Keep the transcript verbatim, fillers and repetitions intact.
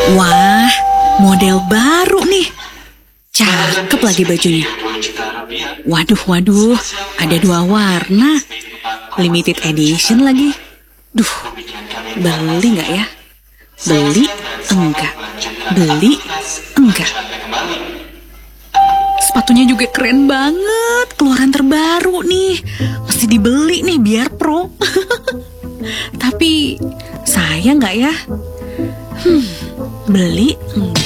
Wah, model baru nih. Cakep lagi bajunya. Waduh, waduh, ada dua warna. Limited edition lagi. Duh, beli nggak ya? Beli enggak? Beli enggak? Sepatunya juga keren banget. Keluaran terbaru nih. Mesti dibeli nih biar pro. Tapi sayang nggak ya? Hmm, beli enggak?